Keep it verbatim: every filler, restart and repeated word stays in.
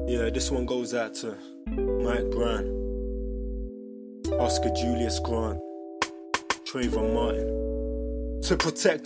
Yeah, this one goes out to Mike Brown, Oscar Julius Grant, Trayvon Martin. To protect